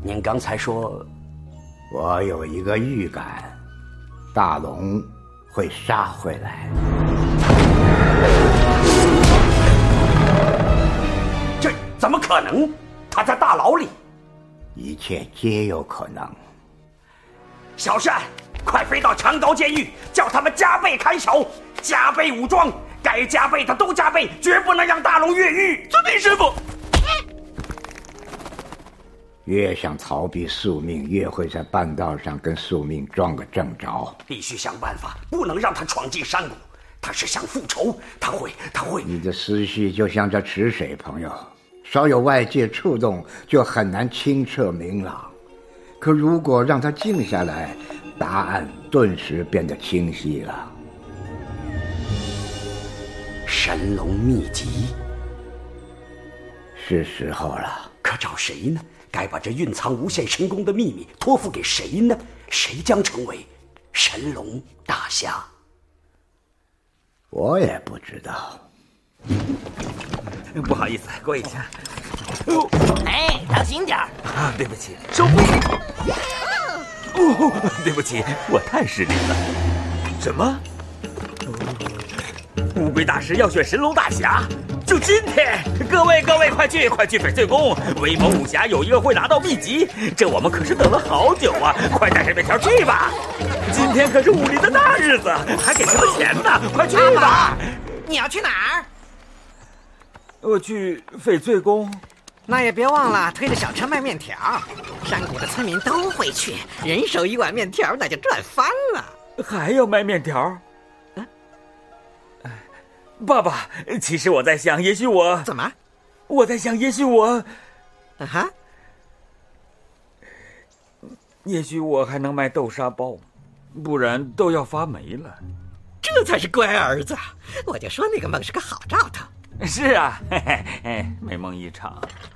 您刚才说， 我有一个预感，大龙会杀回来。 这怎么可能？他在大牢里。 一切皆有可能。 小单，快飞到长岛监狱，叫他们加倍看守，加倍武装，该加倍的都加倍，绝不能让大龙越狱。 遵命，师傅。 越想逃避宿命，越会在半道上跟宿命撞个正着。 必须想办法，不能让他闯进山谷。他是想复仇，他会。 你的思绪就像这池水，朋友，稍有外界触动，就很难清澈明朗。可如果让他静下来，答案顿时变得清晰了。 神龙秘籍， 是时候了。 可找谁呢？该把这蕴藏无限神功的秘密托付给谁呢？谁将成为神龙大侠？ 我也不知道。 不好意思，跪下。 哎，当心点儿！ 啊，对不起，收回。对不起，我太失礼了。什么？乌龟大师要选神龙大侠？就今天！各位，快去翡翠宫！威猛武侠有一个会拿到秘籍，这我们可是等了好久啊！快带着面条去吧！今天可是武林的大日子，还给什么钱呢？快去吧！ 你要去哪儿？ 我去翡翠宫。 那也别忘了推着小车卖面条，山谷的村民都会去，人手一碗面条，那就赚翻了。 还要卖面条？爸爸，其实我在想，也许我…… 怎么？ 我在想，也许我…… 哈？ 也许我还能卖豆沙包，不然都要发霉了。 这才是乖儿子，我就说那个梦是个好兆头。 是啊，嘿嘿嘿，美梦一场。